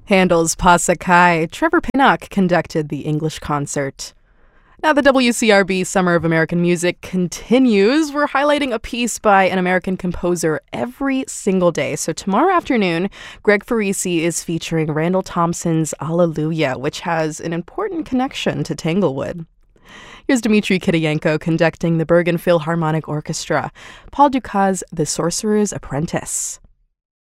Handel's Passakai, Trevor Pinnock conducted the English concert. Now, the WCRB Summer of American Music continues. We're highlighting a piece by an American composer every single day. So tomorrow afternoon, Greg Farisi is featuring Randall Thompson's Alleluia, which has an important connection to Tanglewood. Here's Dmitry Kitayenko conducting the Bergen Philharmonic Orchestra, Paul Dukas' The Sorcerer's Apprentice.